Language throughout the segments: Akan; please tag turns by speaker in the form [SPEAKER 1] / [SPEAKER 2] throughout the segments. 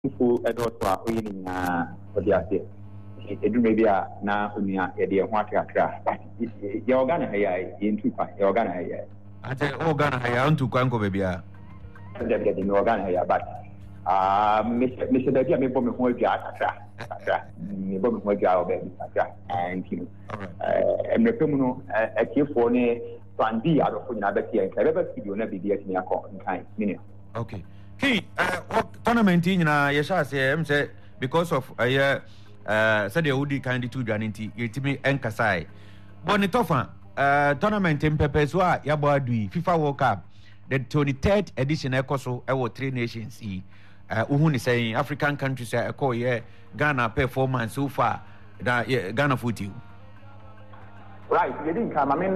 [SPEAKER 1] full adult are winning for the idea. It may be now only a idea what you are. You're organ here in 2 points. You're organ here.
[SPEAKER 2] I say organ here on to Quanco baby.
[SPEAKER 1] Getting organ here, but Mr. Dadia may bomb a whole jar, bomb a whole jar, and you and the criminal a key for plan B out of another year. I never see you never be at me in kind.
[SPEAKER 2] Okay. Hey, tournament in Yesha say because of a year, said the Udi kind of 2 Janity, Yetimi and Kasai. Bonitofa, tournament in Pepeswa, Yabadui, FIFA World Cup, the 23rd edition, Ecoso, our 3 nations. Uhun is saying African countries, I call Ghana performance so far, Ghana footy.
[SPEAKER 1] Right, you didn't come. I mean,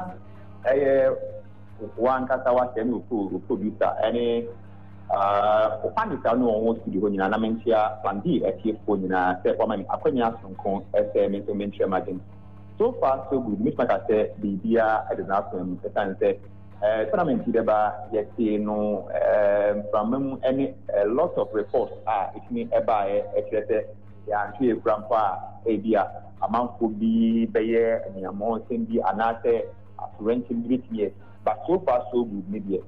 [SPEAKER 1] one Kasawa who producer, any. Opandisa no almost to the one in Anamentia, Pandi, a chief phone in a set woman, Aquania Sonko, SM, mention margin. So far, so good. Miss Macate, the beer at the National, the time said, tournament, yet, no, from any lots of reports are, it means by a grandpa, a beer, amount could be Bayer, and a more Cindy, and I say, renting years. But so far, so good, maybe.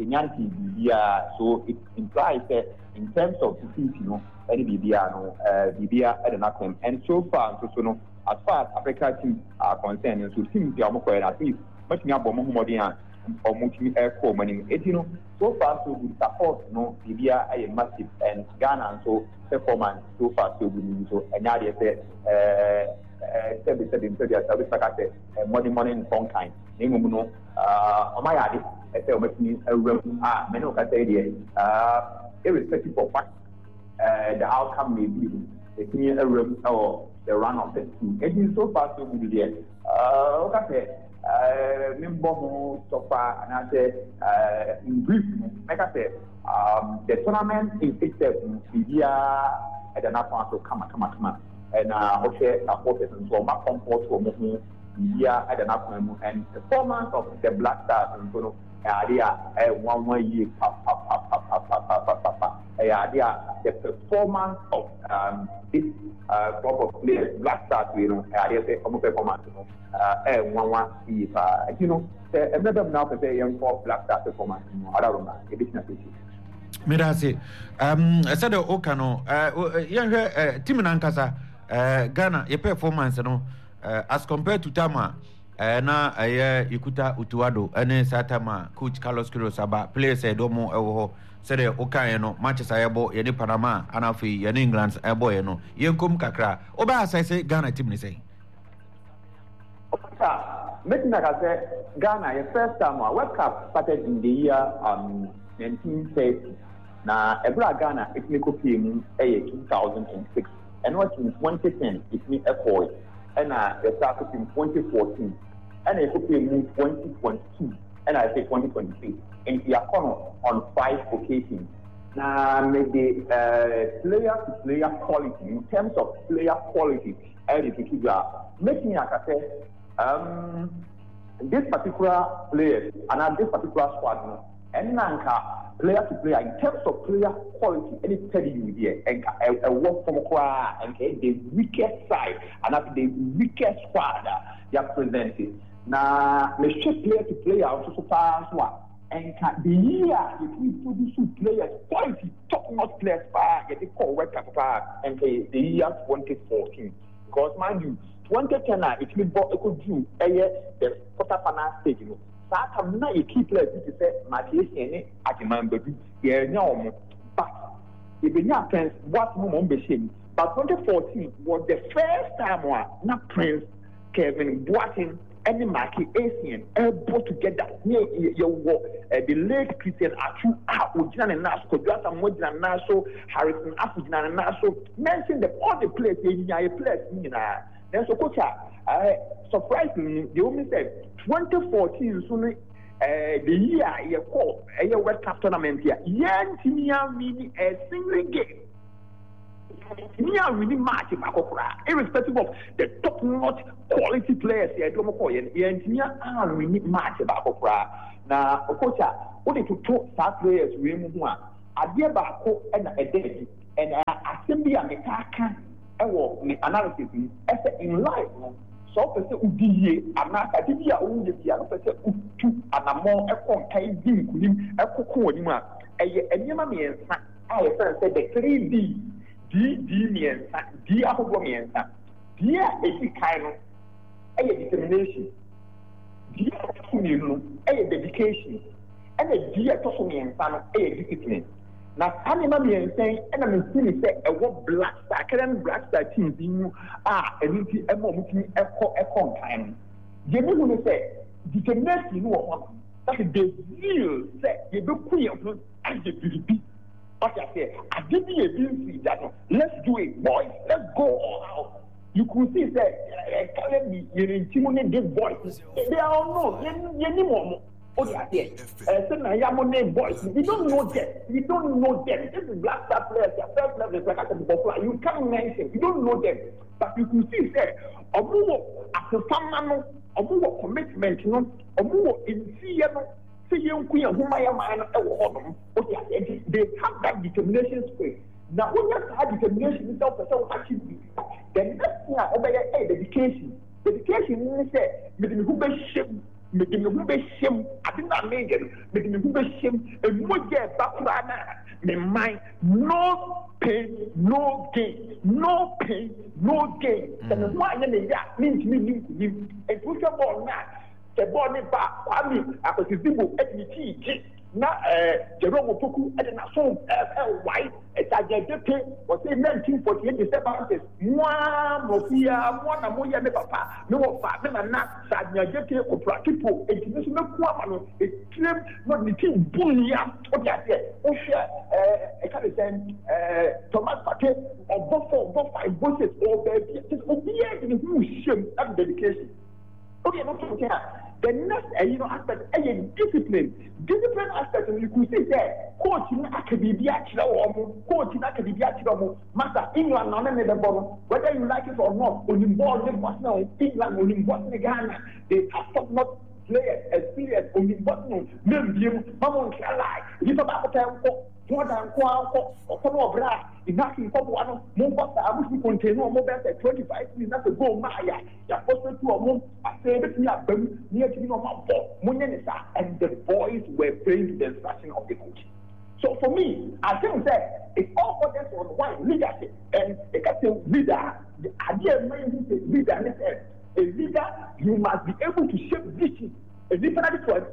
[SPEAKER 1] So it implies that in terms of the team, any BBR at an acronym. And so far, as far as Africa teams are concerned, so teams are more at least much more Mohammedan or multi air core money. So far, so good support, BBR a massive and Ghana, so performance so far, so good. So, and now they say, service packet, money in some kind. On my idea. I say, many of us say, irrespective of what the outcome may be, the clear room or the run of the team. It is so far so good there. Okay, Mimbo so far, and I say, in brief, like I said, the tournament is itself, at the national, so come on. And okay, a person so much comfort for moving. At the national and the performance of the Black Stars and so idea 1 year the performance of this group of players Black Stars idea say performance 1 year another now say for Black Stars performance other business
[SPEAKER 2] Mira say I said okano team nankasa Ghana your performance no as compared to Tama, na Ikuta Utuado, and Satama, Coach Carlos Kirosaba, players Domo Ewo, said Okayano, matches Ayabo, Yeni Panama, Anafi, Yan England's Aboyano, Yankum Kakra, Oba, as I say, Ghana team say.
[SPEAKER 1] Making like I said, Ghana, the first time World Cup started in the year 1930. Now, every Ghana, it's me copying 2006, and what in 2010, it's me a boy. And I started in 2014, and I could move 2022, and I say 2023. And we are on 5 occasions. Now, maybe player-to-player quality, in terms of player quality, making like I say, this particular player and this particular squad, and player to player in terms of player quality, any tell you here and a work from and the weakest side and after the weakest squad they are presented. Now, the player to player also so far as well. And the year if we produce players quality, top notch players get the call World Cup and the year 2014. Because mind you, 2010 it will be do the quarter final stage, I'm not a key player to say, Matthias, at the man, but if you have friends, what moment be but 2014 was the first time not Prince, Kevin, Boateng, and Marquis Asian able to get that near your the late Christian Achu, Ujana and Naso, Kodata Mojana and Naso, Harrison Afujana and Naso, mentioned all the players in your place. Then so, coach, surprisingly, they only said 2014, soon the year you call a World Cup tournament here, Yantinia meaning a single game. Nia really match irrespective of the top notch quality players here, Yantinia are really match now, of course, what if you talk start players, we move on. Adia Bako and a day. and assembly and mekaka the analysis in life so person udiye anaka dibia unye bia no person utu anamo ekonkan di nkunim ekoko onim a enema miensa a say the 3D D miensa D ahogo miensa D a edikai no determination D no dedication and the D to miensa no discipline. Now, animal being saying, and I'm saying, a what black star, current black star teams in you are a little echo time. You know, when they say, determination, you know, that is the zeal, say, you do queer and you be. What I say, I didn't even that. Let's do it, boys, let's go all out. You could see that, you're intimidating this voice. They are all no, you need more. Oh, yeah, boys. We don't know them. We don't know them. This is black star players. Their first level is like you can't mention. You don't know them. But you can see that a move as a family, a move commitment, you know, a move in see young queen whom I am. They have that determination space. Now, when you have determination, you don't achieve. The next thing I obey dedication. Dedication means that who be shame. Making me who be shame, I did not make it, making me who be shame, and what get background, my mind, no pain, no gain, no pain, no gain. And why that means me, and push your ball now, the ball back, I mean, I was a people at me, not Jerome Puku, and not so white, as I get was in 1948, December, one Moya, Papa, no, Father, not Sajati, or Pratipo, international Quamano, a claim not the team Bunia, what I said, Osha, I can't say, Thomas Paquet, or Buffalo, Bushes, or baby, just obedient in whose shame and dedication. Okay, not to the next, aspect, discipline. Discipline aspect, you could say that coaching academia, coaching academia, master England, none of the bottom, whether you like it or not, when you born them was now England, when you born the Ghana, they have not players experience, when you born them, Mamon Kala, you about more than Quack, in nothing for one, more I wish we contain no more than 25 minutes ago, Maya, you're supposed to a month, I say that we have been near to Munyanisa, and the boys were playing to the instruction of the coach. So for me, I think that it's all for them on one leadership, and they can say leader, the idea of leader, a leader, you must be able to shape vision. A different one,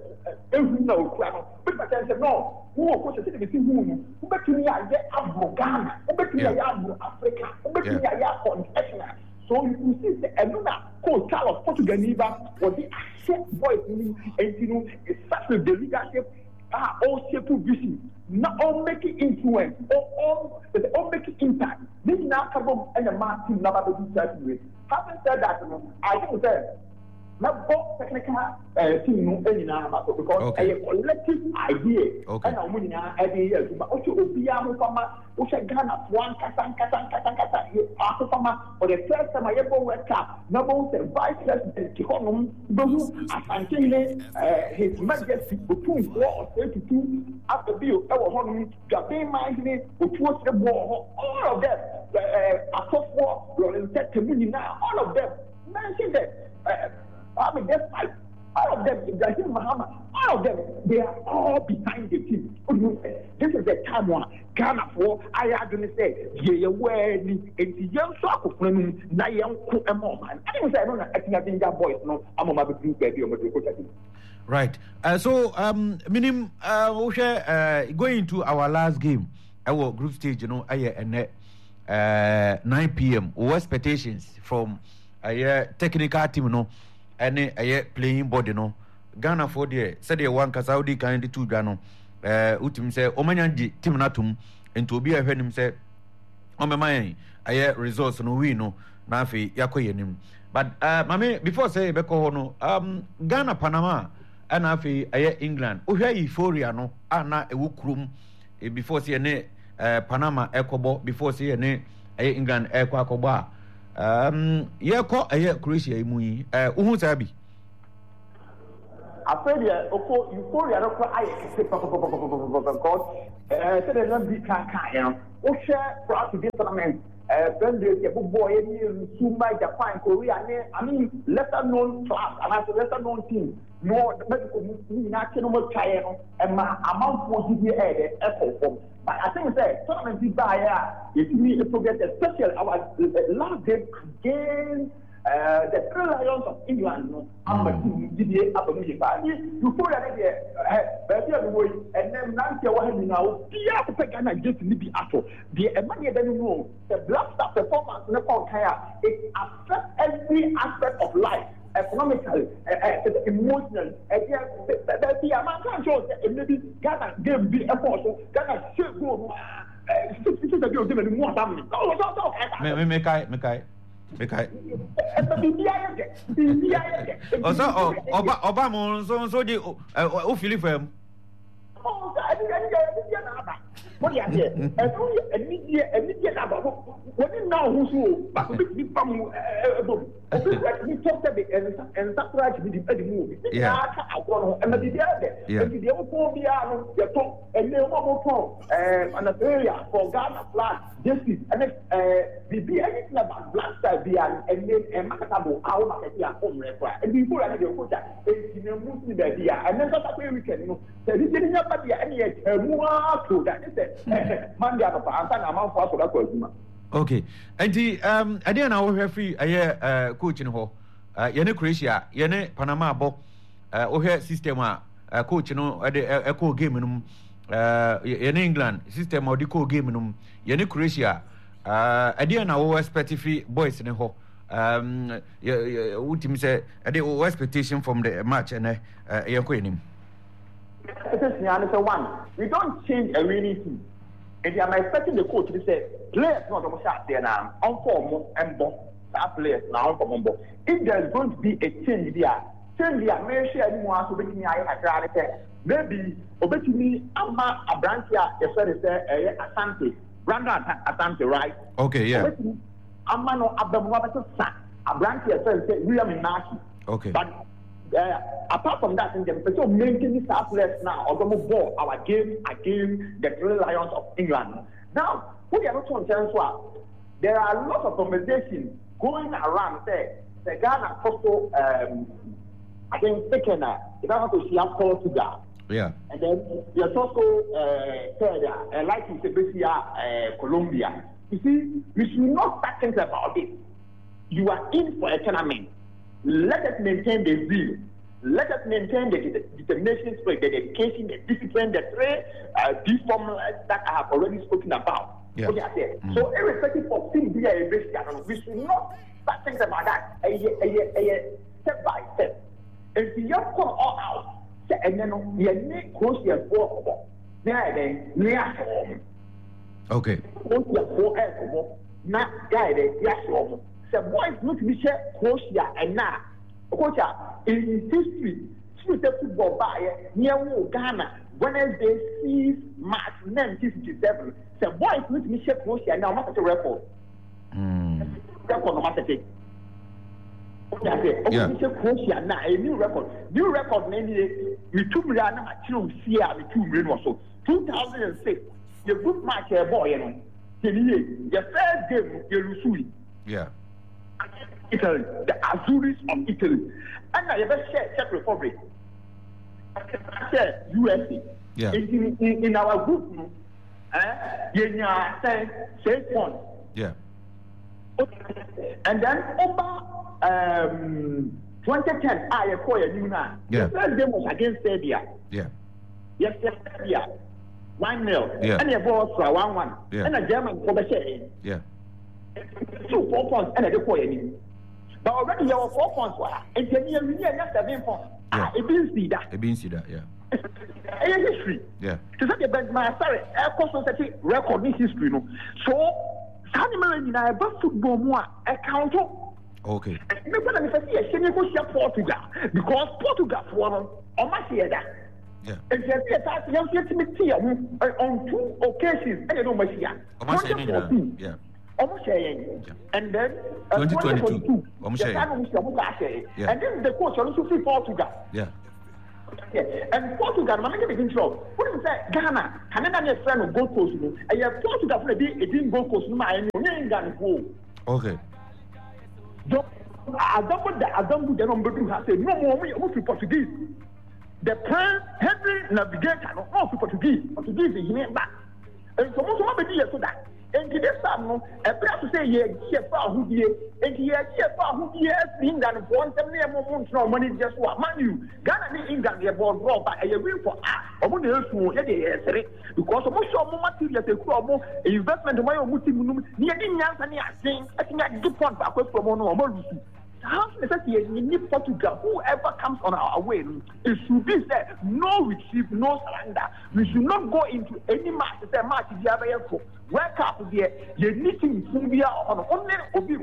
[SPEAKER 1] but I said, no, who was the city who bet me I get Ghana, who bet me I am Africa, who bet me I am confessional. So you see, the Eluna called Carlos Portugal was the accept voice, and you know, it's such a leadership, all shape vision, not all making influence, all making impact. This now come and the Martin never be with. Having said that, I think that. Not both technical team because a collective idea and a winning idea, but also Obiamu Fama, which I Ghana, one Katan, after Fama, for the first time I ever went up, Nabo, the vice president, Kikonum, Bohu, Asantine, his majesty, between 4 or 32 after Bill, our home, Japan Minding, which was the war, all of them, a soft war, Roland now, all of them, mention that. I mean, that's like all of them, Ibrahim Muhammad, all of them, they are all behind the team. This is the time one. Ghana for I had to say, ye were the young soccer from Nayam Kuman. I didn't say, I think I think that boys, no, I'm on my blue baby.
[SPEAKER 2] Right. So, minim, going into our last game, our group stage, you know, and 9 p.m. What expectations from a technical team, you know? Any playing body no Ghana for the said the one Saudi kind two Ghana utim say Omanyanji team natum into be a him say on my mind results no we no na afi yakoyenim but mame before say beko no Ghana Panama and afi England ohwa euphoria no ana ewukrum before say ne Panama ekobo before say ne England ekobo Croatia mu yi uhu sabi
[SPEAKER 1] afraid euphoria no cry because say they don't be can you know o share proud to this tournament friend the boy in Sumba Japan Korea I mean lesser known class and as a lesser known team no medical national try and my amount for GDA echo but I think say tournament is by it me to get a special our last game against the Three Lions of England, I'm a GDA up on you put it better way, and then Nancy now, Pia Pekana just maybe after the money then know the Black Star performance in the Konkaya, it affects every aspect of life. Economically, emotionally, and the amount of shows that maybe Ghana game be a force, Ghana should go.
[SPEAKER 2] Oba mo so di o feel for him.
[SPEAKER 1] Oh, I didn't know. What you say? Immediate about what now who but we come we talk about and surprise with the movie. Yeah, I want and the there. And the phobia no talk and the mobile an area for Ghana flag justice and be anything about Black Star be and then marketable our market here home require. And before I go that in a Muslim idea and then that we can know the didn't have any more to that. Monday
[SPEAKER 2] okay. And the I didn't know we free coach in ho. Yene Croatia, Yene Panama bo system coach no echo game in in England system or the co game in Yene Croatia. I didn't know expect boys in ho. What team say I did expectation from the match and
[SPEAKER 1] one, we don't change a winning team. And I'm expecting the coach to say, players not on shot there now, on form and ball, that players now on ball. If there's going to be a change there, may share anyone to make me maybe obey me, Amma Abrantia, the first Asante, Brandon Asante, right?
[SPEAKER 2] Okay, yeah.
[SPEAKER 1] Amma no Abdamwabata San, Abrantia says, William Naki.
[SPEAKER 2] Okay.
[SPEAKER 1] But apart from that, in the maintaining our players now, although ball our game against the Three Lions of England. Now, what are not to there are lots of conversations going around. Say the Ghana also, I think, taken if I want to see Portugal.
[SPEAKER 2] Yeah.
[SPEAKER 1] And then there's also like you said, basically Colombia. You see, we should not start thinking about it. You are in for a tournament. Let us maintain the zeal. Let us maintain the determination, spirit, the dedication, the discipline, the three formulas that I have already spoken about.
[SPEAKER 2] Yeah.
[SPEAKER 1] Okay, so irrespective of things we should not start thinking about that step by step. If you have come all out, and then you need close your four, then near home.
[SPEAKER 2] Okay.
[SPEAKER 1] Close your four, not guided, yes, the boys look to be shared close here and now. Coach, in history, football by near Ghana, Wednesday, 6 March 1957. The boys look to be shared close here now, not a record. Record, no matter what. Okay, now a new record. New record, maybe we 2 million, we 2 million or so. 2006, the good match, boy, you know. The first game, you lose.
[SPEAKER 2] Yeah.
[SPEAKER 1] Italy, the Azuris of Italy, and I ever share Czech Republic. I share USA.
[SPEAKER 2] Yeah.
[SPEAKER 1] In our group, you say one.
[SPEAKER 2] Yeah.
[SPEAKER 1] And then over 2010, I acquired you now.
[SPEAKER 2] Yeah.
[SPEAKER 1] The first game was against Serbia.
[SPEAKER 2] Yeah.
[SPEAKER 1] Yes, Serbia. 1-0.
[SPEAKER 2] Yeah.
[SPEAKER 1] And the ball was 1-1.
[SPEAKER 2] Yeah.
[SPEAKER 1] And the German for the share.
[SPEAKER 2] Yeah.
[SPEAKER 1] 4 points and I don't you. But already you have 4 points. And then you have 7 points. It means see that.
[SPEAKER 2] It means see that, yeah.
[SPEAKER 1] It's history.
[SPEAKER 2] Yeah.
[SPEAKER 1] To say the benchmark, sorry, air cost society record in history. No. So, Sanimary in a football more account.
[SPEAKER 2] Okay.
[SPEAKER 1] Maybe I'm going to say Portugal because Portugal for almost here that.
[SPEAKER 2] Yeah.
[SPEAKER 1] And you on 2 occasions, I don't know much here. 2014.
[SPEAKER 2] Yeah.
[SPEAKER 1] Almost saying, and then
[SPEAKER 2] 2022.
[SPEAKER 1] Yeah. And then the coach also free Portugal.
[SPEAKER 2] Yeah.
[SPEAKER 1] And Portugal, I'm making control. What is that? Ghana, Canada, your friend of Gold Coast, and you have Portugal for a day, it didn't Gold Coast, no, and you're in Ghana.
[SPEAKER 2] Okay.
[SPEAKER 1] I don't put the number two has said, no more, we are Portuguese. The Prince Henry Navigator, no, Portuguese is in back. And so most of my ideas to that. And this time, a place to say, yeah, who be, and here, who be, England, for one, 7 months, no money just what, man, you, Ghana, England, they're born raw, but I agree for us, or when they're small, because of most of materials, a crop, investment of my own multi, near the answer, I think I do point back from one or more. How necessary we need Portugal, whoever comes on our way, it should be said, no retreat, no surrender. We should not go into any match, say match is the other for. Work up there, you need to Serbia on only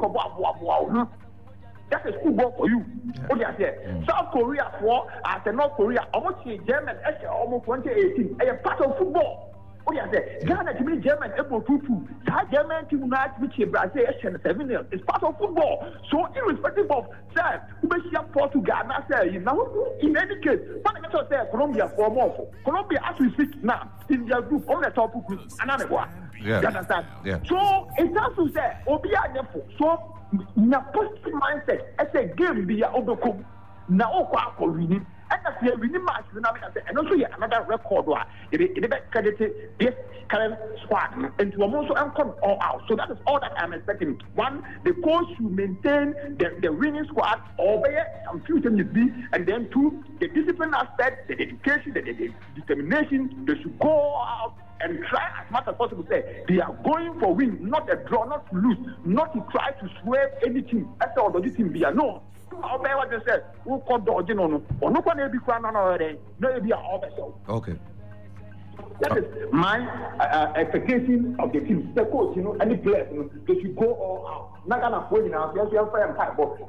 [SPEAKER 1] Obi. That is football for you. What do you say? South Korea for as North Korea, almost German, almost 2018, a part of football. What do you say? Ghana to be German, able to German team not which Brazil 7-0. It's part of football. So irrespective of say, who be Portugal, I say now in any case, what I can say Colombia for more. Colombia as we speak now in their group on the top group another one.
[SPEAKER 2] Yeah.
[SPEAKER 1] You understand?
[SPEAKER 2] Yeah.
[SPEAKER 1] So it has to say Obia therefore. So in a positive mindset, as a game be overcome. Now for winning. And that's the winning match, and also another record where it credited this current squad into a monster and come all out. So that is all that I'm expecting. One, the coach should maintain the winning squad, or some future needs be, and then two, the discipline aspect, the dedication, the determination, they should go out and try as much as possible. Say they are going for win, not a draw, not to lose, not to try to swerve anything. That's all the team be. No. I'll be what you said. Who called the original? Or no one be crying on already. No, be all the
[SPEAKER 2] okay.
[SPEAKER 1] That is my expectation of the team. The coach, any players, they should go all out. Not gonna put in our yes, you're fair and tight, but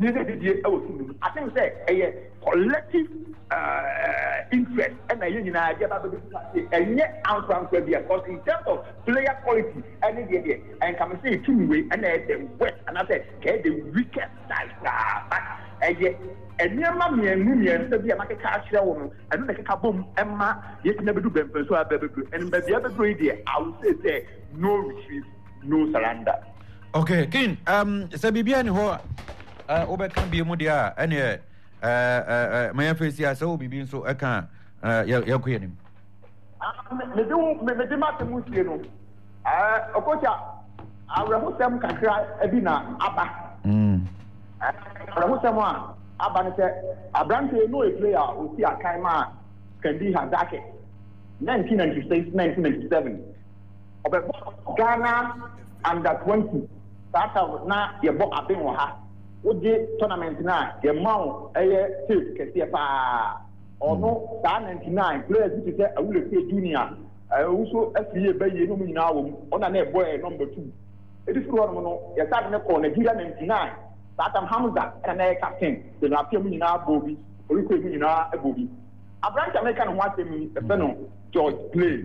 [SPEAKER 1] I think say a collective interest and a idea and yet answer because in terms of player quality, and come say team way and the west and I said the weakest side. And near Mammy and Mummy and Sabia make a cash show and make a boom Emma, yet never do them so I and by the other grade, I would say no retreat, no surrender.
[SPEAKER 2] Okay, King, Sabibian ho over can be a modia and my face here so be being so I can't you're quitting.
[SPEAKER 1] Me do matter Musino. Of course, I will them can cry Ebina Abba. Someone Abba said, I brand no player who see a Kaima can be Hazaki 1996, 1997. Ghana under 20. That's how now you bought a bing or half. Would you tournament now? Your mount a tip can see a or no, 99 players which is I will say junior. I also see a baby now on a net boy number 2. It is one you're starting to call Nigeria 99. Satam Hamza and a captain, the Lapium in our Bobby, or you could in our Bobby. A branch American watching the Fennel, George Blay,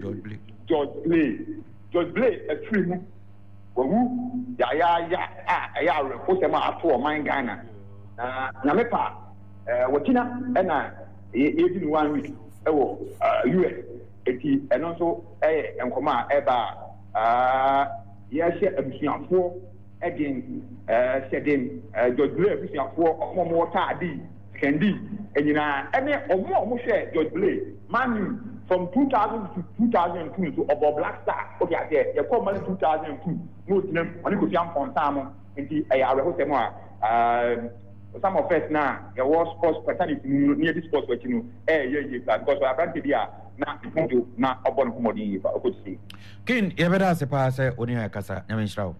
[SPEAKER 1] a tree. Who, put them out for mine Ghana. Namepa, Wakina, and I, 1 week, US, and also and Koma, Eba, yes, a 4. Again, said in George Blay, for more tardy, Candy, and any or more share George Blay, Manu from 2000 to 2002 to about Black Star. Okay, you call money 2002, Muslim, when you could jump on Samo, and the Ayahuasca. Some of us now, there was sports paternity near this sports, but because I can't be not upon Humodi, I could see.
[SPEAKER 2] King, Yabeda se pass Onia Casa, Yamin.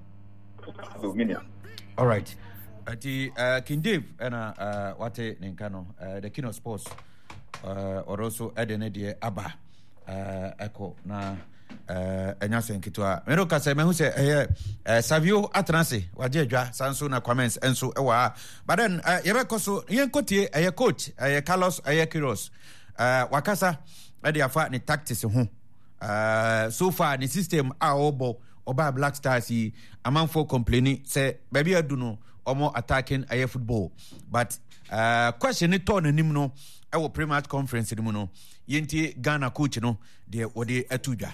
[SPEAKER 2] All right. King Dave and what Ninkano, the King of Sports, or also Edenedia Abba, Echo, na Enyasen Kitua. Meroka se me say Savio Atranse, Wajeja, Sansuna comments and so but then Yebekoso, Yankotie, a coach, a Carlos, a Kiros, Wakasa, Ediafa, ni tactics, so far the system are obo. Oba Black Stars yi amanfo complaining say baby aduno omo attacking aye football. But question ni to nanim no e pre-match conference ni mu no yenti Ghana coach no de wode atudwa.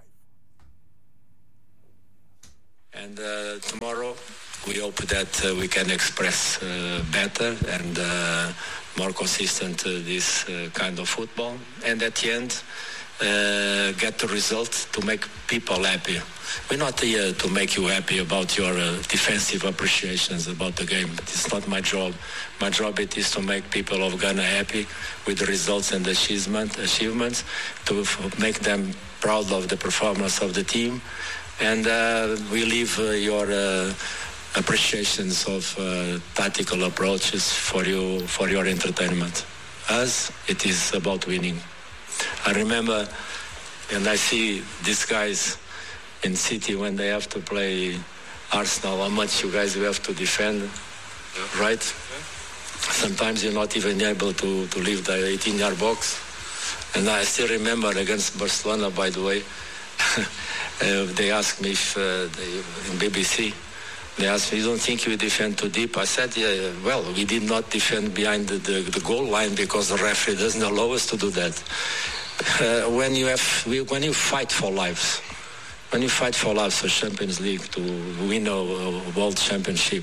[SPEAKER 3] And tomorrow we hope that we can express better and more consistent this kind of football, and at the end get the result to make people happy. We're not here to make you happy about your defensive appreciations about the game. It's not my job. My job it is to make people of Ghana happy with the results and achievements, to make them proud of the performance of the team, and we leave your appreciations of tactical approaches for your entertainment. Us, it is about winning. I remember, and I see these guys in City when they have to play Arsenal, how much you guys have to defend, right? Sometimes you're not even able to leave the 18-yard box. And I still remember against Barcelona, by the way, they asked me if, in BBC, they asked me, you don't think you defend too deep? I said, yeah, well, we did not defend behind the goal line because the referee doesn't allow us to do that. When you fight for lives, when you fight for lives for Champions League to win a world championship,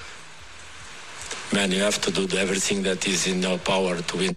[SPEAKER 3] man, you have to do everything that is in your power to win.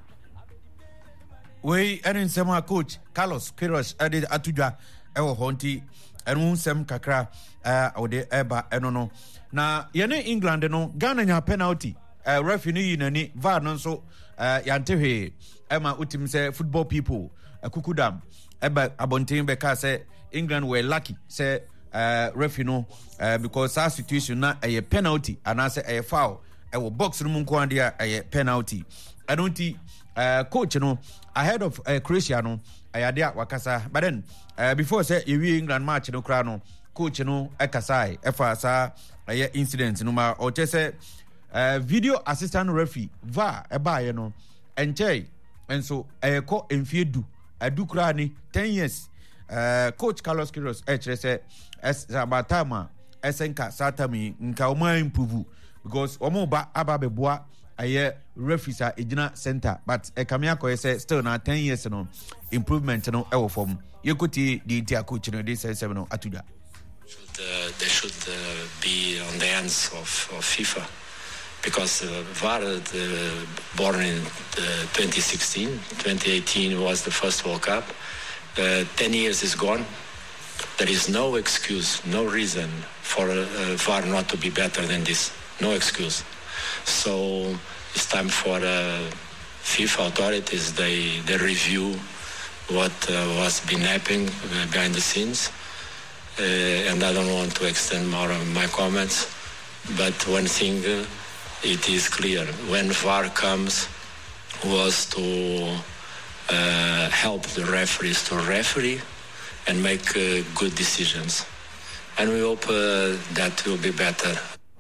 [SPEAKER 2] We and some coach Carlos Queiroz added atudwa ewo honti enu sem kakra ode eba eno na yene England no Ghana nya penalty referee ni nani VAR no so yantehwe ema utim say football people kukudam eba abontin be ka say England were lucky say referee no because that situation na a penalty and I say a foul ewo box no munko ande a penalty adonti coach no ahead of Croatia no ayade wakasa, but then before say you England match no kra no coach no ekasai efa sa incident no ma o say video assistant referee VAR eba ye no enche enso eko enfiedu adu kra ni 10 years coach Carlos Queiroz chere say about time esenka satami nka o ma improve because omo ba aba beboa aye referees are ejina center, but Kamia ko say still na 10 years no improvement no e wo form yekuti di intia coach no dey say 7 no atuda
[SPEAKER 3] they should be on the hands of FIFA, because VAR born in 2016, 2018 was the first World Cup. 10 years is gone. There is no excuse, no reason for VAR not to be better than this. No excuse. So it's time for FIFA authorities, they review what was been happening behind the scenes. And I don't want to extend more of my comments, but one thing it is clear, when VAR comes was to help the referees to referee and make good decisions. And we hope that will be better.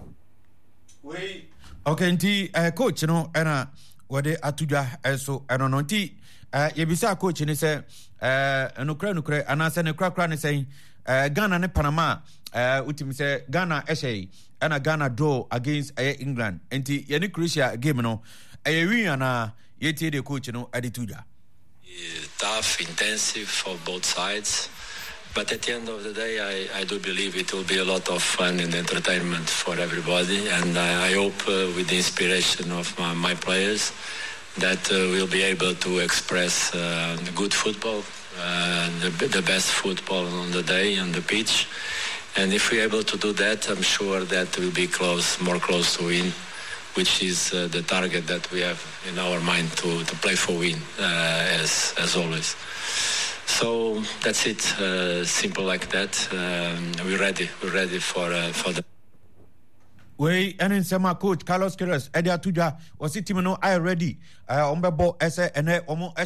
[SPEAKER 2] Okay, nti coach no ena wode atudwa eso eno no nti yebisa coach ni se nukre anase ne krakra ne say Ghana ne Panama utim se Ghana ehye ena Ghana draw against England nti ye ne Croatia game no win ana yetie de coach no aditudwa.
[SPEAKER 3] Tough, intensive for both sides. But at the end of the day, I do believe it will be a lot of fun and entertainment for everybody. And I hope with the inspiration of my players that we'll be able to express good football, the best football on the day, on the pitch. And if we're able to do that, I'm sure that we'll be more close to win, which is the target that we have in our mind to play for win, as always. So that's it, simple like that. We're ready for the.
[SPEAKER 2] We and in sema coach Carlos Queiroz Edia Tuja was it team no I ready. Ombebo ese ene omo eshe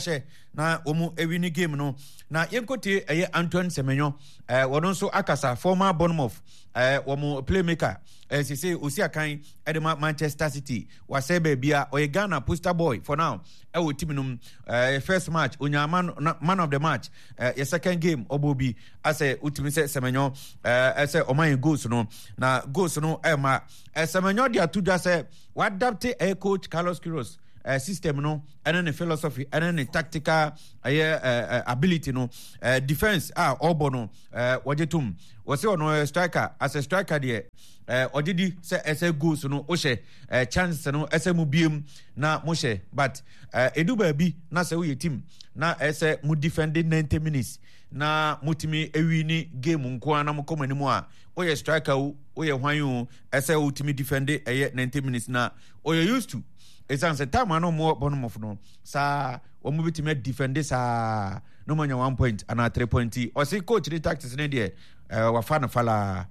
[SPEAKER 2] na omu ewini game no na yenkote Antoine Semenyo wono nso akasa former Bournemouth womo playmaker say osi akan edema Manchester City wase bia oye Ghana poster boy for now wo team num first match onya man of the match your second game obobi ase utimi se Semenyo ase oman goals no na goals no ma Semenyo dia tudwa se wa adapt coach Carlos Queiroz system no and then philosophy and then tactical ability no defense obono wajetum wase ono striker as a striker there odidi say ese goals no o she chance no ese mu biem na mo she but edu baabi na say we team na ese mu defending 90 minutes na mutimi ewini game nko na mo komani mu a oye striker oye hwan ese utimi defend 90 minutes na oye used to it's an time no more Bournemouth no sa o mu bitime defend sa no manya 1 point and 3 point o say coach the tactics ne there wa fa na fala.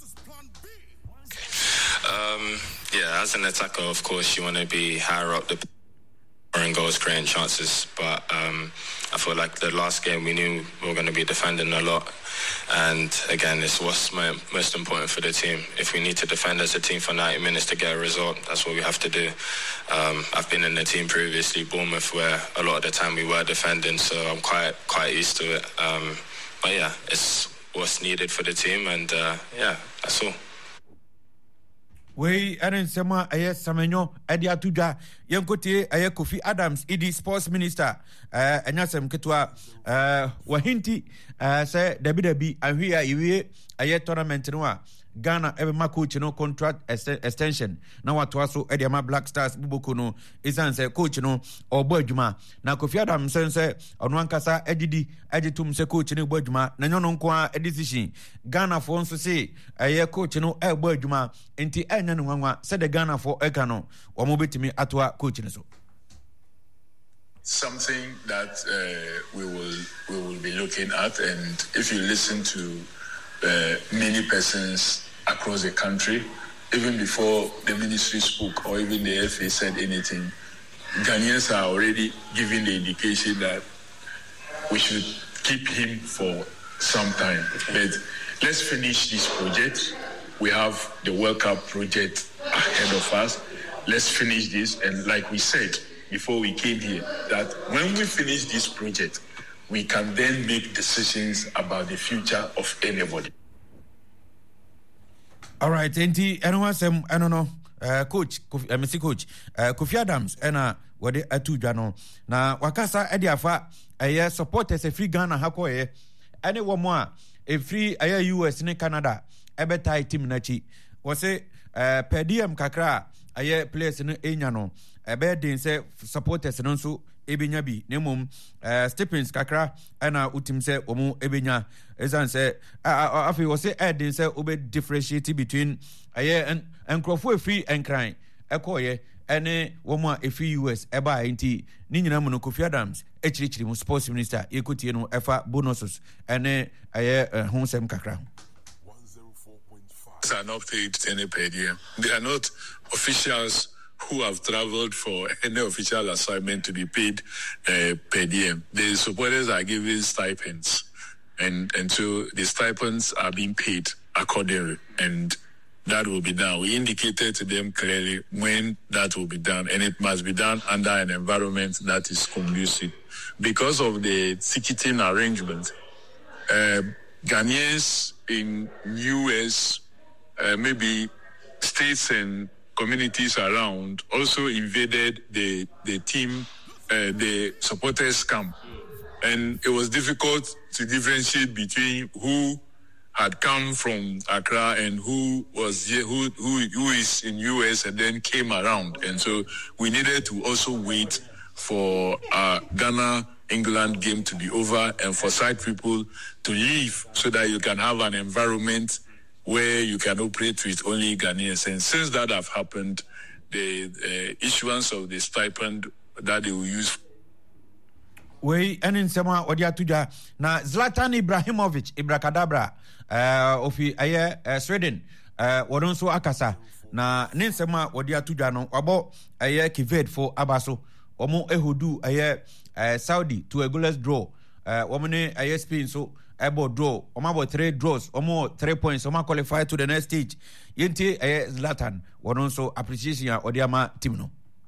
[SPEAKER 3] Yeah, as an attacker, of course, you want to be higher up the scoring goals, creating chances. But I feel like the last game we knew we were going to be defending a lot. And again, it's what's most important for the team. If we need to defend as a team for 90 minutes to get a result, that's what we have to do. I've been in the team previously, Bournemouth, where a lot of the time we were defending, so I'm quite used to it. But yeah, it's what's needed for the team, and yeah, that's all.
[SPEAKER 2] We eren sema Semenyo edi atuja yenkotie Kofi Adams idi sports minister enyasem ketwa wahinti say debi ahwia iwie tournament no a Ghana ma coach no contract extension na watoa so edi ama Black Stars buboko no isan say coach no obo adwuma na Kofi Adams say ono ankasa edidi egitum say coach no obo adwuma na nyono nko a decision Ghana for nso say coach no obo adwuma enti enya no nwanwa say the Ghana for eka no omo betimi atoa coach no so.
[SPEAKER 4] Something that we will be looking at, and if you listen to many persons across the country, even before the ministry spoke or even the FA said anything, Ghanaians are already giving the indication that we should keep him for some time. But let's finish this project. We have the World Cup project ahead of us. Let's finish this, and like we said before we came here, that when we finish this project, we can then make decisions about the future of anybody.
[SPEAKER 2] All right, enti eno I don't know coach Mr. Coach Kofi Adams ena wode atudwa no na wakasa edi afa supporters free Ghana hakoye ene wo mo a free US ne Canada ebetai team na chi wo se per diem kakra players no enya no ebe den se supporters no so ebenya bi nemum stipends kakra ana utim se omu ebenya ezan se afi wo se den se obe differentiate between enkrofo free enkran ekoye ene womu a free US eba enti ni nyina mu no Kofi Adams echirichiri mu sports minister yekotie no efa bonuses ene honsem kakra.
[SPEAKER 4] Are not paid any per diem. They are not officials who have traveled for any official assignment to be paid per diem. The supporters are given stipends, and so the stipends are being paid accordingly, and that will be done. We indicated to them clearly when that will be done, and it must be done under an environment that is conducive. Because of the ticketing arrangement, Ghanaians in US, maybe states and communities around also invaded the team, the supporters camp, and it was difficult to differentiate between who had come from Accra and who was who is in US and then came around, and so we needed to also wait for Ghana England game to be over and for side people to leave so that you can have an environment where you can operate with only Ghanaians. And since that have happened, the issuance of the stipend that they will use.
[SPEAKER 2] We enin sema odi atuja na Zlatan Ibrahimovic Ibrakadabra ofi Sweden wodon so akasa na ninsema odi atuja no wabo Kived for Abaso omo ehudu Saudi to a goalless draw. Womane ISP so able draw. Omabo 3 draws. Omo 3 points. Oma qualify to the next stage. Yente Zlatan. One also appreciation Odiama Timno.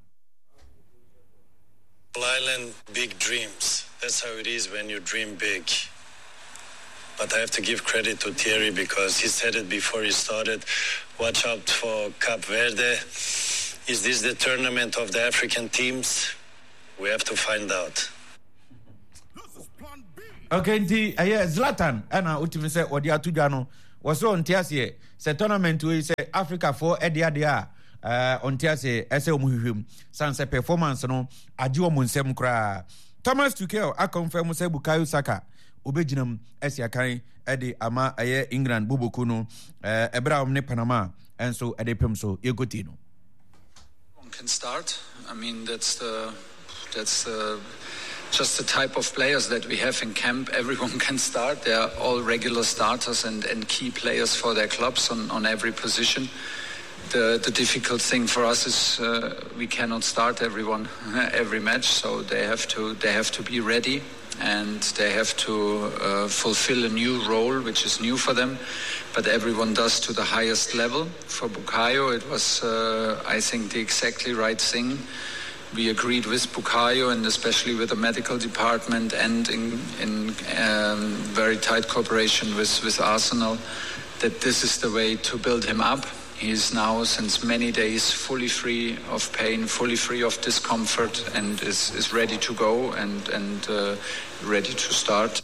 [SPEAKER 5] Island, big dreams. That's how it is when you dream big. But I have to give credit to Thierry because he said it before he started. Watch out for Cape Verde. Is this the tournament of the African teams? We have to find out.
[SPEAKER 2] Okay, Zlatan, and I ultimately say, Odia Tudano was on Tiasie. Say tournament we say Africa for Edia. On Tiasie, ese umuhim. Sanse performance no ajiwa munsem kra. Thomas Tuchel a confirm say Bukayo Saka. Obejinam Esiakai Edi Ama Aye England Bubukuno Ebra Omne Panama and so Ede Pemso Yegotino.
[SPEAKER 6] Can start. I mean that's just the type of players that we have in camp. Everyone can start. They are all regular starters and key players for their clubs on every position. The difficult thing for us is we cannot start everyone every match, so they have to be ready and they have to fulfill a new role, which is new for them, but everyone does to the highest level. For Bukayo, it was, I think, the exactly right thing. We agreed with Bukayo and especially with the medical department and in very tight cooperation with Arsenal that this is the way to build him up. He is now, since many days, fully free of pain, fully free of discomfort, and is ready to go and ready to start.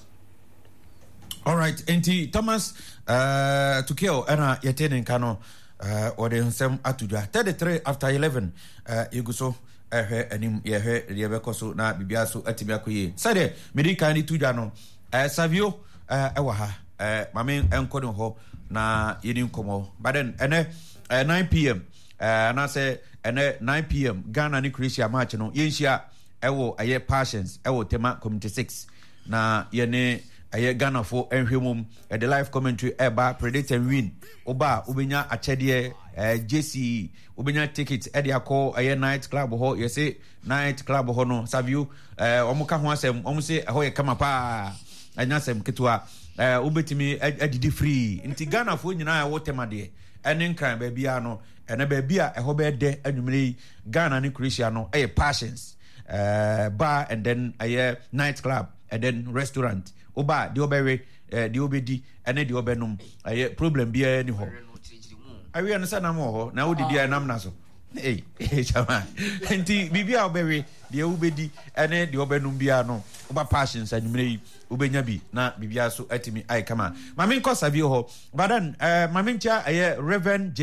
[SPEAKER 2] All right, Enti Thomas Tuchel ana yetene kano ode nsem atudwa 33 after 11 yeguso enim yehe yebekoso na bibia so atimi akoye sade medi kan ni tudwa no Savio ewa ha mame enkodo ho na yeni nkomo but then 9 p.m. and I say 9 p.m. Ghana ni Croatia match no yenhia ewo aye Passions ewo tema community 6 na yene aye Ghana for enhwemum the live commentary eba predict and win oba ubenya achede JC ubenya ticket e dia call aye night club ho you say night club ho no Savio omuka ho asem omu say ho ye kama pa anyasem ketwa ubetimi adidi free nti Ghana for nyina wo tema de enen kan ba bia no ene ba bia eho be de anwumre Ghana ni Croatia no Passions bar and then a night club and then restaurant oba de obewe de obedi ene de obenum problem bia ni ho awi an sana mo ho na wodi dia nam na so chama nti bibia obewe de obedi ene de obenum bia no oba Passions anwumre ubenya bi na bibia so atimi ai kama mame nko Savio ho badan mame ncha Reverend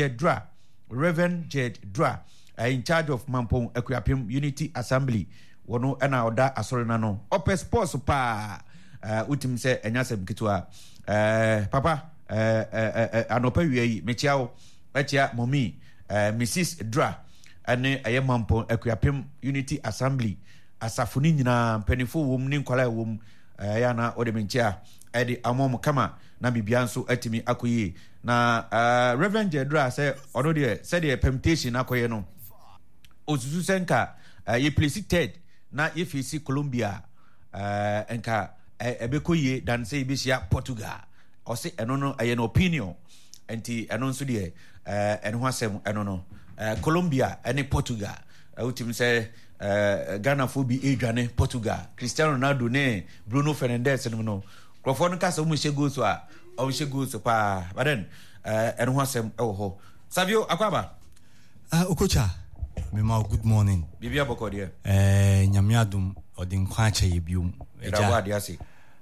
[SPEAKER 2] Jed Dra in charge of Mampong Akuapem Unity Assembly wono ena oda asorena no ope sports pa utim se enyasem kitwa papa anopa wiei mechiao achia momi Mrs Dra ane Mampong Akuapem Unity Assembly asafuni nyina penifo wom ni nkwala wom yana ode menchia edi amom kama na bibia nso atimi akoyi na Reverend Jedra say odo de say the permutation akoye no osusu senka ye plecited na ye fisi Colombia enka ebekoye dan say bisia Portugal o say eno no aye no opinion enti eno nso de eno asem eno no Colombia ene Portugal ultim say Ghana fo bi edwane Portugal Cristiano Ronaldo ne Bruno Fernandes no Crawford kasa mu shego so a o shego so pa but then eno ho asem e wo ho Savio akwaba
[SPEAKER 7] Okocha me ma good morning
[SPEAKER 2] bibia boko de
[SPEAKER 7] nyamiadum odin kwacha ye bium
[SPEAKER 2] eja wa de ase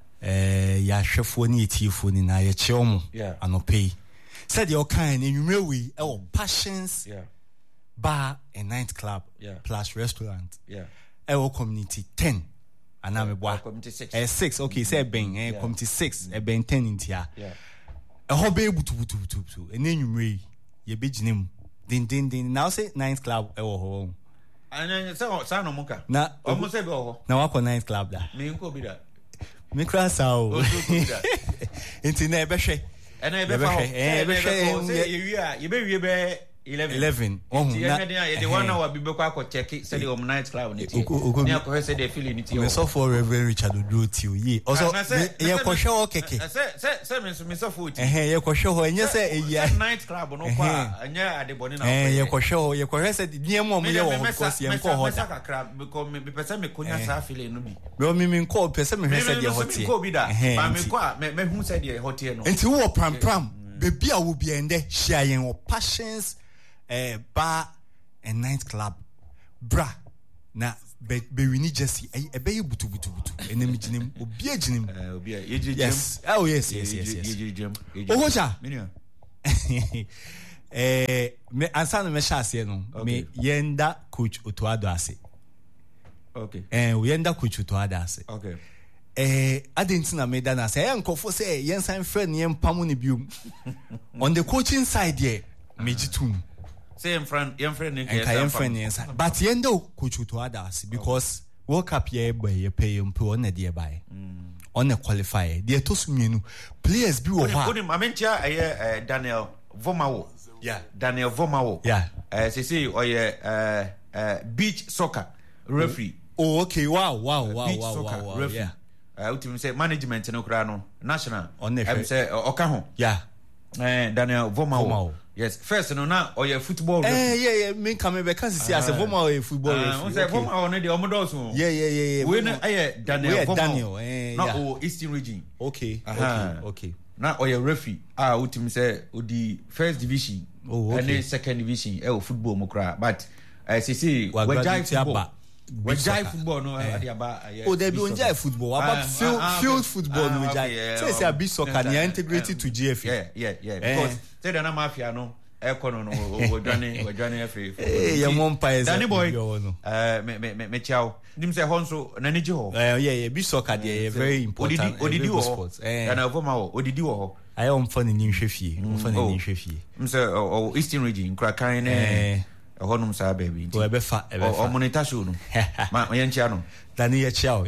[SPEAKER 7] ya hwefo ni etifo ni na ye cheomo anope said your kind enwumrewi e wo Passions bar and night club plus restaurant our community 10 and I'm a
[SPEAKER 2] community 6
[SPEAKER 7] 6 okay say ben community 6 e ben 10 in here a hobby butu and then you may ye biginem din now say night club ho
[SPEAKER 2] and say no muka
[SPEAKER 7] na
[SPEAKER 2] almost say go
[SPEAKER 7] na wa night club da
[SPEAKER 2] me nko bi da
[SPEAKER 7] me cross out into na be hwe
[SPEAKER 2] and I be fa say you be 11.
[SPEAKER 7] Oh,
[SPEAKER 2] the 1 hour be back check it. Say the night club. Near say they feeling it.
[SPEAKER 7] We saw for Reverend Richard Odro ye. Also, yeah, for sure, keke.
[SPEAKER 2] Say, Mr. Foot.
[SPEAKER 7] Yeah, for sure. And yes, yeah,
[SPEAKER 2] night club no kwa. And yeah, the bonina.
[SPEAKER 7] Yeah, for sure. Yeah, for said near mom. Because you call
[SPEAKER 2] her crab because me person me kunya sa feeling no be.
[SPEAKER 7] No, me call person me said your hot here.
[SPEAKER 2] But me kwa me who said your hot here no.
[SPEAKER 7] And to walk pram. Baby, I will be in there sharing your passions. Bar and night club, bra. Na be we need Jesse. A be butu. And then him obi him. Yes. Oh yes. Oh cha. Me answer me sha ase no. Me yenda coach Otuado ase.
[SPEAKER 2] Okay.
[SPEAKER 7] We yenda coach Otuado ase.
[SPEAKER 2] Okay.
[SPEAKER 7] Adentina me da na say enkofo say yen san friend yen pamu ne biom. On the coaching side here, me jitum.
[SPEAKER 2] Say your friend,
[SPEAKER 7] but yendo coach Otuado ase because World Cup ye boy ye pay him po on the buy. On the qualifier. The tosumienu players be wo ha.
[SPEAKER 2] I Daniel Vomawo.
[SPEAKER 7] Yeah.
[SPEAKER 2] Daniel Vomawo.
[SPEAKER 7] Yeah.
[SPEAKER 2] Say beach soccer referee.
[SPEAKER 7] Oh okay. Wow.
[SPEAKER 2] Beach soccer referee.
[SPEAKER 7] Yeah.
[SPEAKER 2] Ultimate say management no kra no national.
[SPEAKER 7] On the
[SPEAKER 2] say Okaho.
[SPEAKER 7] Yeah.
[SPEAKER 2] Daniel Vomawo. Yes, first no na or football referee.
[SPEAKER 7] Yeah, me come back can see as a Vomawo football referee.
[SPEAKER 2] Say Vomawo no dey omodoso.
[SPEAKER 7] Yeah.
[SPEAKER 2] We na Daniel
[SPEAKER 7] Vomawo.
[SPEAKER 2] No Eastern region.
[SPEAKER 7] Okay.
[SPEAKER 2] Na or referee ultimate say the first division and the second division football mo kra but say we jai football no
[SPEAKER 7] there be onjai football about field football no jai say a beach soccer they integrated to GFA
[SPEAKER 2] yeah because say the na mafia no no we journey free
[SPEAKER 7] your mom pa
[SPEAKER 2] Danny boy me ciao nim say honso na ni ho
[SPEAKER 7] yeah beach soccer they very important
[SPEAKER 2] odidi ho and avoma ho odidi ho
[SPEAKER 7] I am funny ni hwefie
[SPEAKER 2] say Eastern region krakan ne honum sa baby
[SPEAKER 7] o ebe fa
[SPEAKER 2] o monitor show no ma yenchia no
[SPEAKER 7] Danny ye ciao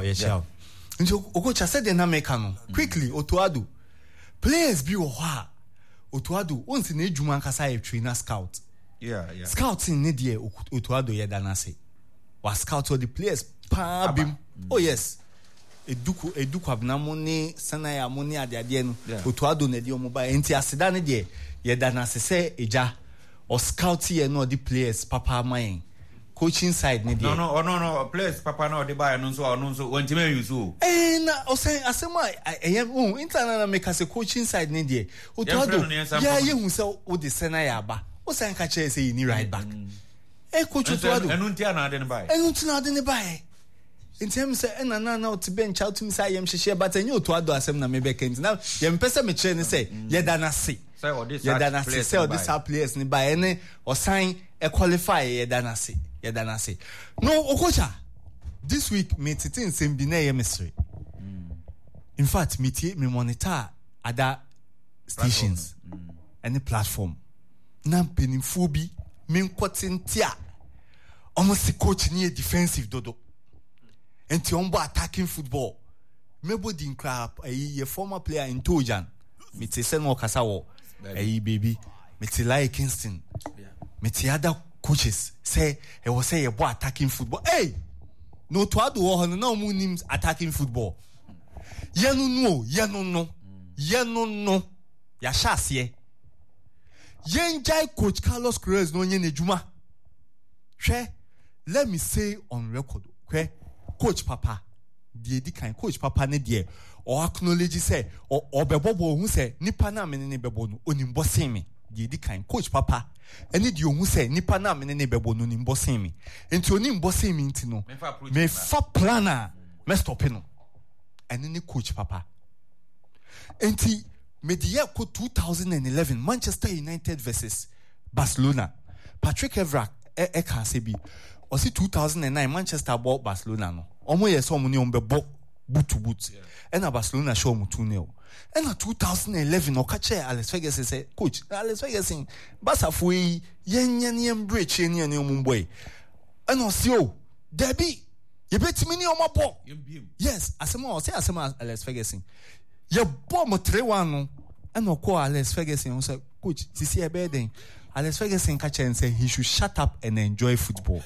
[SPEAKER 7] nti okocha said the na make no quickly Otuado players be wo ha Otuado once na ejuma nkasa e trainer scout
[SPEAKER 2] yeah
[SPEAKER 7] scouting ne de Otuado ye danase wa scout all the players pa bim oh yes eduku abnamo ne sanaya mo ne ade no Otuado na de omo ba enti aseda ne de ye danase se eja or scout ye no the players papa mine coaching side ne de
[SPEAKER 2] no players papa no de buy no so want me use o
[SPEAKER 7] na o say asema internal make as a coaching side ne de Otuado yeah ye hu say o de sanaya aba o say nka che say ni right back coach Otuado
[SPEAKER 2] enu ntia na ade ne buy
[SPEAKER 7] in terms say na to bench out to me say yem hye but enye Otuado asem na me back end now yem pese me chere ne say ye da na say
[SPEAKER 2] this
[SPEAKER 7] players ni by any or sign a qualify ye da na say no okocha this week me titin sem bi na ye mystery in fact me monitor other stations any platform na penifo bi me nkwotintia almost coach ni defensive dodo enti on bo attacking football mebo din crap a former player in Tojan me te say no kasa wo baby me te like Kingston me te other coaches say he was say about attacking football no Otuado wo no na mu nim attacking football no ya shase yenjai coach Carlos Cruz no nye nejuma let me say on record coach papa the kind coach papa ne de or acknowledge say or bebobo hu say nipa na me ne bebo no onimbo sen me the kind coach papa eni de hu say nipa na me ne bebo no onimbo sen me enti onimbo sen me enti no me fa planner me stop no eni ne coach papa enti me the year 2011 Manchester United versus Barcelona Patrick Evra can say be or see 2009 Manchester bought Barcelona no omo yes omo ni ombebo boot to boot and Barcelona show mu 2-0 and 2011 o kache Alex Ferguson say coach Alex Ferguson Barca foi yen breach ni omo boy and o see o Debbie you bet me ni omo ball yes asema Alex Ferguson you ball mo 3-1 no and o call Alex Ferguson o say coach sisi e be den Alex Ferguson catch and say he should shut up and enjoy football.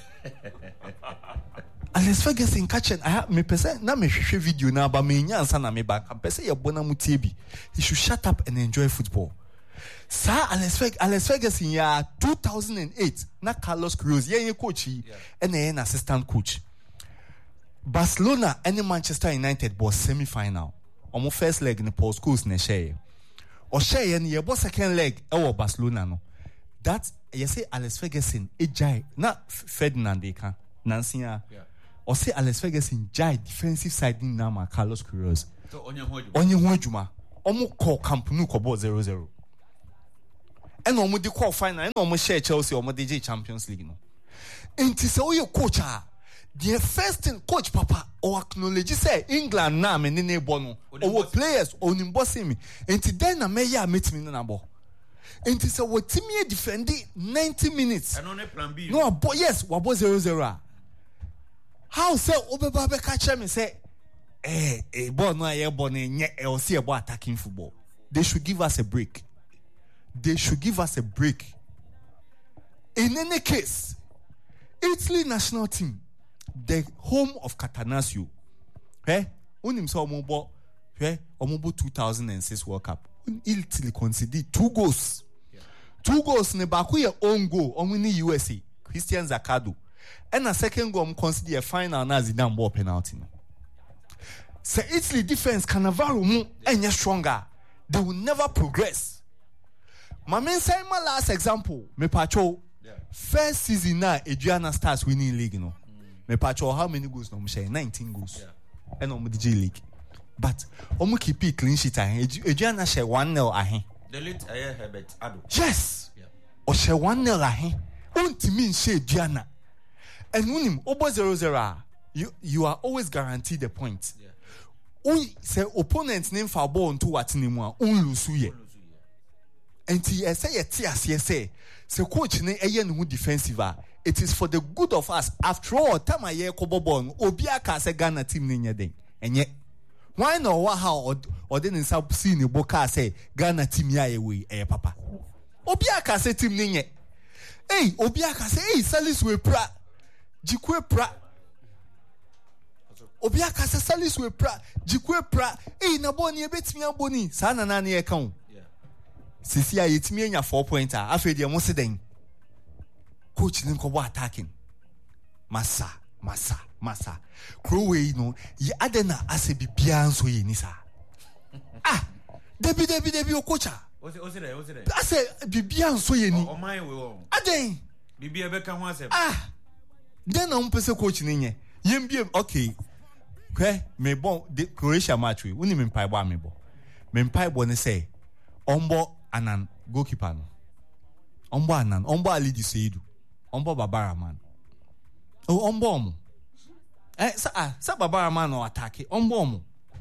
[SPEAKER 7] Alex Ferguson catch and I have me person na me hwehwe video na ba me nyansa na me back. Am person ye bona mutiebi. He should shut up and enjoy football. Sir Alex Ferguson ya 2008 na Carlos Queiroz ye coach and an assistant coach. Barcelona and Manchester United was semi-final. Omo first leg in the Paul Scholes ne share. Or share and ye bo second leg e Barcelona no. That you say Alex Ferguson jai na Ferdinand they can Nancy or say Alex Ferguson jai defensive side in nama Carlos Queiroz.
[SPEAKER 2] So onye
[SPEAKER 7] hojuma omo call Camp Nou ko 0-0. And omo di call final and omo share Chelsea omo DJ Champions League no. Enti say oye coach the first thing coach papa or acknowledge say England na me ne bono or players onimbo see me. Enti then na me ya meet me na bo. And it's a what Timmy defending 90 minutes.
[SPEAKER 2] And on a plan B.
[SPEAKER 7] No, but yes, what was 0-0. How say Obebabe catch me say, boy, no, I born or see about attacking football. They should give us a break. They should give us a break. In any case, Italy national team, the home of Catanaccio, unim so omobo 2006 World Cup. Italy conceded 2 goals. 2 goals ne baku ye own goal on winning USA. Christian Zaccardo. And a second goal conceded a final na Zidane ball penalty. So Italy defense Cannavaro mu enye stronger. They will never progress. My main say my last example, me pacho. First season na Adriana Stars winning league no. Me pacho how many goals no me share 19 goals. And on the G League. But omo keep it clean sheet Adriana share 1-0 ahe.
[SPEAKER 2] The late Herbert Ado.
[SPEAKER 7] Yes. O share 1-0 ahe. Untimi share Adriana. And unim obo 0-0 you are always guaranteed the point. We say opponent name for ball into what name one lose ye. And he say say coach ne eye no defensive. It is for the good of us. After all time aye kobo ball obiaka say Ghana team ne nya den. Enye why no what how or then in sub see ni boka say Ghana team ya we papa. Obiaka say team ni nye. Hey, Obiaka say hey Salis we pra. Jikwe pra. Obiaka say Salis we pra. Jikwe pra. Hey na boni ebetimi aboni. Sa na na e kan. Sisi a yetimi anya 4 pointer. Afa de mo se den. Coach ni ko attacking. Massa. Crowway no ye adena ase bibia nso ye ni sa. Debi okocha.
[SPEAKER 2] What's it?
[SPEAKER 7] Ase bibia nso ye ni.
[SPEAKER 2] O man we won.
[SPEAKER 7] Aden.
[SPEAKER 2] Bibia be kan ho asem.
[SPEAKER 7] Then on pese coach ni nye. Yembie okay. Me bon the Croatia match we. Uni me mpai bo me bo. Me mpai bo ne say Ombo Anan goalkeeper no. Ombo Anan, Ombo Ali Seidu. Ombo Babara man. Oh, Ombo. Sa Babara man no attack. Ombo.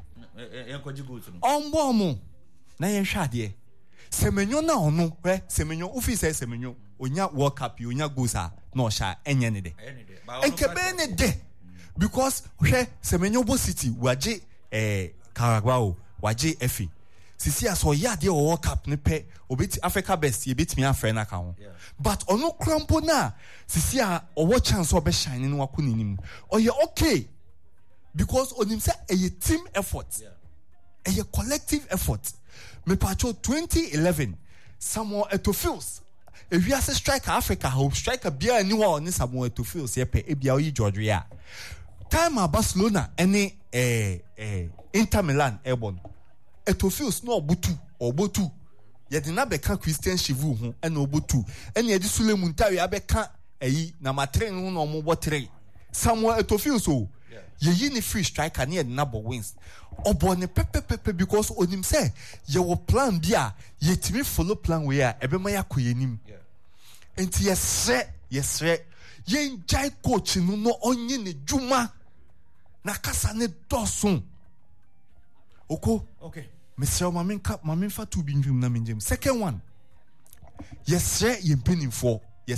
[SPEAKER 7] Ombo. Na yen hwa de. Semenyo na ono, Semenyo ufi say Semenyo. Onya World Cup, onya goals no sha enye ne de. Enkebe ne de. Because Semenyo Bo City waje Carabao, waje FA. Sisi aso ya de World Cup ne pe obeti Africa best ye betimi afre na ka ho. But ono crampo na sisi a owo chance obe shine no akuni nim. Oye okay. Because onim say a team effort. A collective effort. Me pacho 2011 Samuel Eto'o if you as a striker Africa hope striker bia anyone on Samuel Eto'o ye pe e bia oyi Georgia. Time at Barcelona any Inter Milan airborne. Eto'o no obotu ye de na beka Christian Chivu ho e na obotu ene ye de Sule Muntari abeka eyi na matre no no mo bo 3 Samuel Eto'o so ye yi ni free striker na ye na bo wins obone pepe because onim say ye wo plan bia ye timi follow plan we a ebe ma yakoyenim enti yesre ye njai coach no onye ne djuma na kasa ne dosun oko
[SPEAKER 2] okay
[SPEAKER 7] Mr. Mamin fa to be na minjem. Second one. Yes, ye penning for.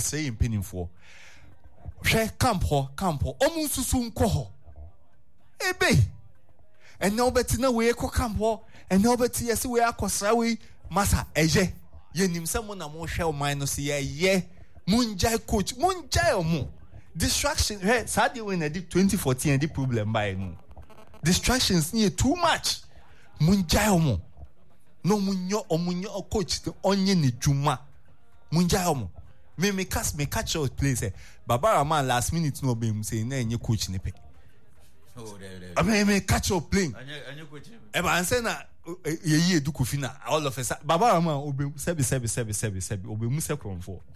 [SPEAKER 7] She camp ho. Omu susu nko ho. Ebe. And now beti na we ko camp ho. And now beti yes we akosra we masa eje. yenim se mo na mo hwe o man no se ye munjai coach munjai omo distraction hey Saturday when I did 2014 and the problem by no distractions near too much munjai omo no munyo coach the onye ni juma munjai omo me catch out play say Baba Rahman last minute no be say na enye coach ni pe I mean catch up playing anya coach e ba say na ye Edu Kofi na all of us Baba Rahman obe sebi obe mu se kron for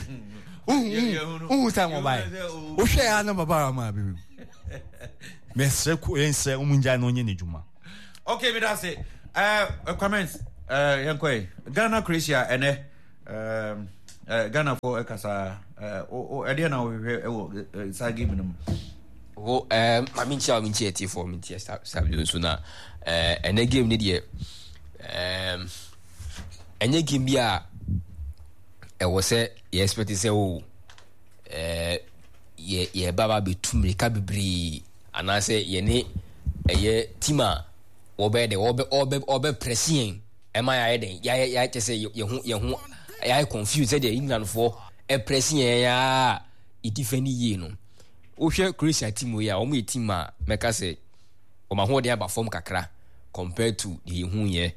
[SPEAKER 7] time mobile o hwe ya na Baba Rahman be mesre ko ense umunja na onye nejuma.
[SPEAKER 2] Okay, me that's it. Comments yankoi Ghana Croatia ene Ghana for ekasa ade na we hwe sa game no
[SPEAKER 8] I mean eti for me tia sabi so na ene game ni de enye game bia e wo se ye expect say o ye baba be tumrika bibri anase ye ne eye tima obe pressing am I den ya say ye hu ya confused the England for e pressing ya e defend ye no o hwe Croatia team ya o mu team a meka say o ma ho de aba form kakra compared to the hu ye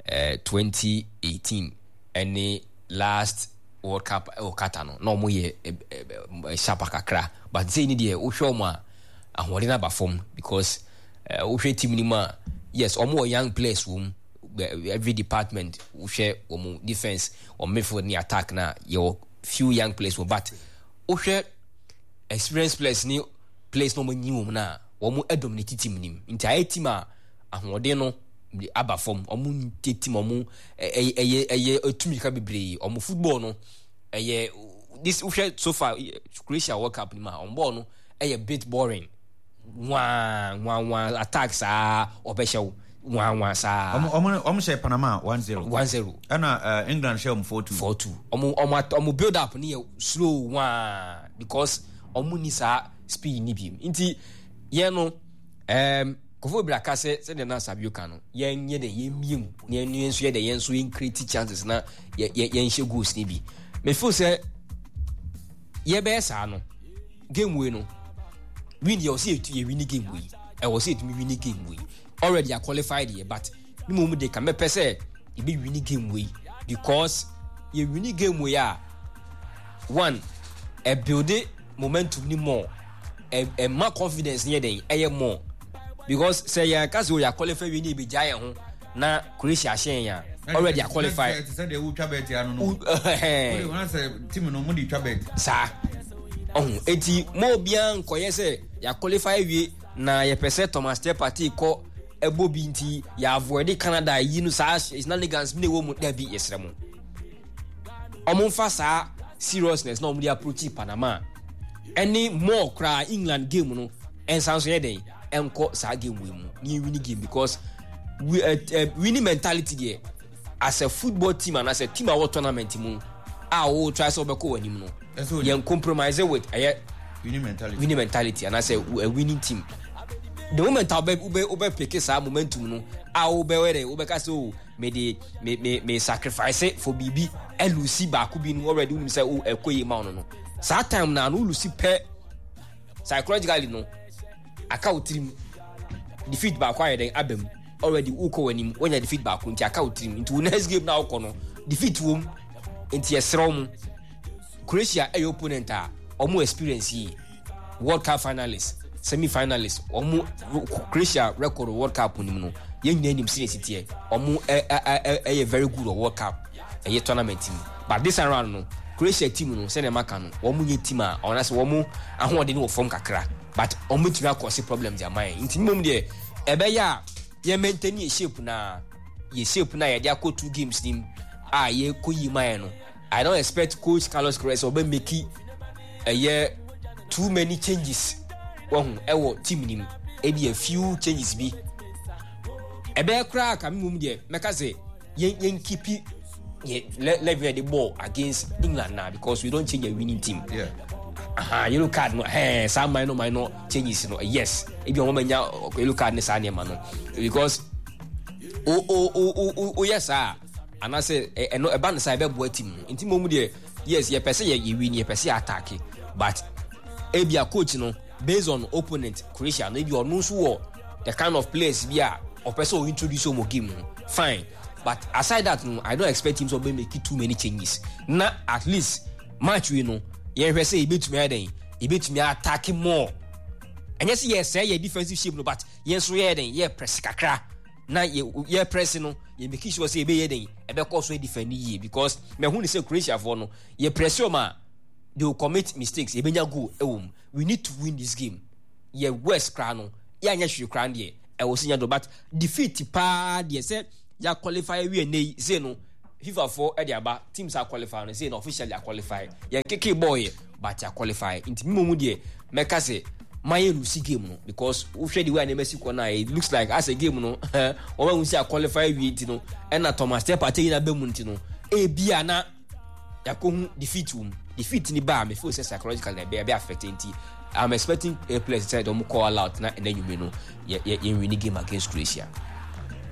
[SPEAKER 8] 2018 any last World Cup o katano no mo ye sharp kakra but say ni de o hwe mo a ahode na aba form because o hwe team ni ma yes omo young players room every department o hwe omo defense or midfield ni attack na your few young players but o hwe experience players ni players no mo nyiwom na omo dominate team nim nti team a ahode no aba form omo team omo eye otumika bebre omo football no this so far Croatia World Cup ni ma on ball no bit boring one attacks obeshow one sa
[SPEAKER 2] omo share Panama 1-0 and England share 4-2
[SPEAKER 8] omo build up ni slow one because omo ni sa speed ni bi nti ye no Kofo Braka say the na Sabio Kano yen ye de yemiem na enu enso ye de yen so in create chances na yen hye goals ni bi me feel say ye be sa no game we no win you see it you win game we I was it me win game we already are qualified here but ni mo de can me pese e be win game we because you win game we are one a build momentum ni more a more confidence near den more because say ya kaso ya qualify we ni be jaya ho na Croatia shen ya already are qualified
[SPEAKER 2] say they will bet ya no we say team no mo di bet
[SPEAKER 8] sa eti mo bian koye say ya qualify we na ye pese Thomas Partey ko ebo binti ya avoid Canada yi no sa is na legans me wo mu da bi yesremo omo fa sa seriousness na omo di approach Panama any more cry England game no ensanso ye den enko sa game we mu ni win game because we winning mentality there as a football team and as a team our tournament mu o try so be ko wanim no you compromise with winning mentality and as a winning team the moment ube pick sa momentum no ube were ube ka so me sacrifice for bibi elusi ba ku bi no already we say ekoyi ma no sa time na no lusi pe psychologically no aka utrim defeat ba kwa yeden abem already uko wanim when you defeat ba ku nti aka utrim into next game na uko no defeat wom nti esrom Croatia a opponent a omo experience yi World Cup finalists semi finalists omo Croatia record World Cup nim no yen nyina nim serious tie omo very good World Cup tournament team but this round no Croatia team no say na maka no omo nye team a ona say omo ahode no form kakra but omo tumi cause problem dia man nti mom de ebe ya ye maintain ye shape na ye de akọ 2 games nim ye koyi man no I don't expect coach Carlos Queiroz obe make too many changes ewo team nim be a few changes bi ebe kra ka mum de meka say yen keep level the ball against England now because we don't change a winning team yellow card no some minor changes no yes if you want yellow card ne sa ne ma no because yes and I say no a band side be team nti mo mu de yes ye pese ye win ye pese attack but ebia coach no based on opponent Croatia no be onu so the kind of players be a or person introduce mo game fine but aside that no I don't expect him to be make too many changes na at least match we no ye hwe say e betumi attack more and yes say ye defensive shape no but yes so ye den ye press kakra na ye press no ye make sure say e be ye den e be cause we defend ye because me hu ni say Croatia for no ye press o ma they will commit mistakes e be nya goal we need to win this game ye west cra no ya nya hwe cra de e wo sinya do but defeat pa de say ya qualify we nei say no FIFA for e de aba teams are qualify no say no officially are qualify ye keke boy but ya qualify inti mu de meka say my lose game no because we share the way na Mexico na it looks like as a game no o ma say qualify we nti no e na Thomas Partey na be mu nti no e bia na ya ko defeat ni ba me feel say psychological na be affecting nti I'm expecting a players inside them call out na and then you know ye win the game against Croatia.